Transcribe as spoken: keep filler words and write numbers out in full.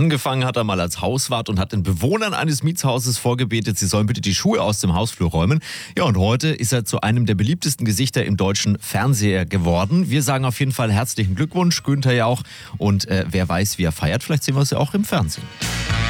Angefangen hat er mal als Hauswart und hat den Bewohnern eines Mietshauses vorgebetet, sie sollen bitte die Schuhe aus dem Hausflur räumen. Ja, und heute ist er zu einem der beliebtesten Gesichter im deutschen Fernseher geworden. Wir sagen auf jeden Fall herzlichen Glückwunsch, Günther Jauch. Und äh, wer weiß, wie er feiert, vielleicht sehen wir es ja auch im Fernsehen.